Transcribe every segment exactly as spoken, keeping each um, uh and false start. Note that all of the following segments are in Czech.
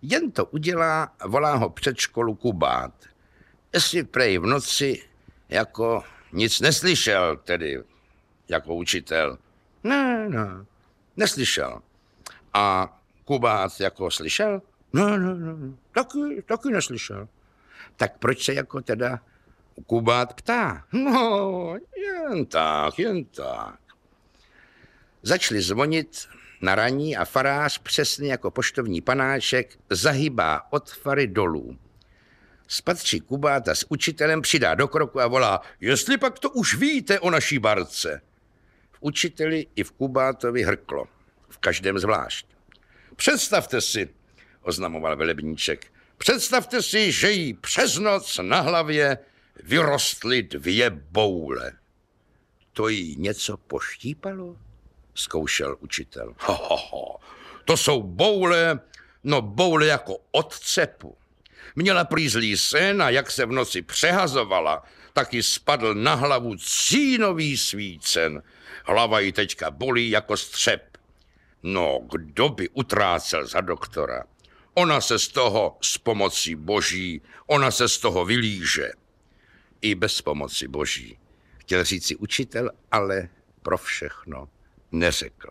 Jen to udělá, volá ho před školu Kubát. Jestli prej v noci jako nic neslyšel, tedy jako učitel. Ne, ne, neslyšel. A Kubát jako slyšel? Ne, ne, ne, taky, taky neslyšel. Tak proč se jako teda Kubát ptá? No, jen tak, jen tak. Začali zvonit na raní a farář, přesně jako poštovní panáček, zahybá od fary dolů. Spatří Kubáta s učitelem, přidá do kroku a volá: jestli pak to už víte o naší barce. V učiteli i v Kubátovi hrklo. V každém zvlášť. Představte si, oznamoval velebníček, představte si, že jí přes noc na hlavě vyrostly dvě boule. To jí něco poštípalo? Zkoušel učitel. Ho, ho, ho. To jsou boule, no boule jako od cepu. Měla prý zlý sen a jak se v noci přehazovala, tak jí spadl na hlavu cínový svícen. Hlava jí teďka bolí jako střep. No, kdo by utrácel za doktora? Ona se z toho s pomocí boží, ona se z toho vylíže. I bez pomoci boží. Chtěl říci učitel, ale pro všechno neřekl.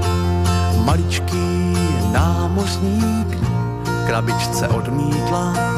Maličký námořník krabičce odmítla